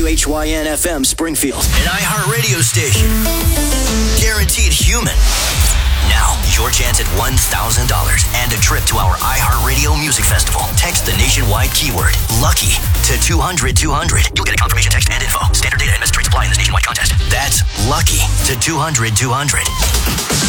WHYN-FM Springfield. An iHeartRadio station. Guaranteed human. Now, your chance at $1,000 and a trip to our iHeartRadio Music Festival. Text the nationwide keyword LUCKY to 200-200. You'll get a confirmation text and info. Standard data and message rates apply in this nationwide contest. That's LUCKY to 200-200.